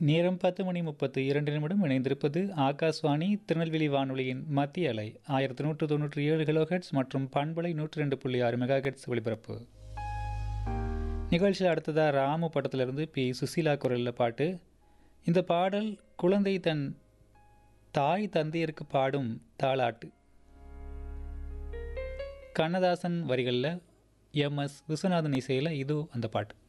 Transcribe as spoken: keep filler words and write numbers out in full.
நேரம் பத்து மணி முப்பத்து இரண்டு நிமிடம் இணைந்திருப்பது ஆகாஷ்வாணி திருநெல்வேலி வானொலியின் மத்திய அலை ஆயிரத்தி நூற்று தொண்ணூற்றி ஏழு கிலோஹெட்ஸ் மற்றும் பண்பலை நூற்றி ரெண்டு புள்ளி ஆறு மெகாஹெட்ஸ் ஒலிபரப்பு. நிகழ்ச்சியில் அடுத்ததாக ராமு படத்திலிருந்து பி சுசீலா குரலில் பாட்டு. இந்த பாடல் குழந்தை தன் தாய் தந்தையருக்கு பாடும் தாலாட்டு. கண்ணதாசன் வரிகளில் எம் எஸ் விஸ்வநாதன் இசையில் இது அந்த பாட்டு.